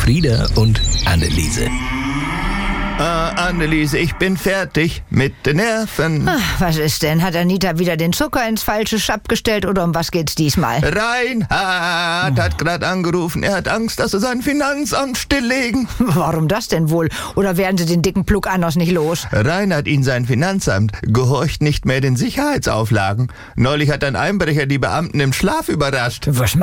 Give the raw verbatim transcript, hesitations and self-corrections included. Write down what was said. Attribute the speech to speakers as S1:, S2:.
S1: Frieda und Anneliese.
S2: Ah, Anneliese, ich bin fertig mit den Nerven.
S3: Ach, was ist denn? Hat Anita wieder den Zucker ins falsche Schab gestellt oder um was geht's diesmal?
S2: Reinhard hm. hat gerade angerufen. Er hat Angst, dass sie sein Finanzamt stilllegen.
S3: Warum das denn wohl? Oder werden sie den dicken Plug Annos nicht los?
S2: Reinhard, ihn sein Finanzamt, gehorcht nicht mehr den Sicherheitsauflagen. Neulich hat ein Einbrecher die Beamten im Schlaf überrascht.
S3: Was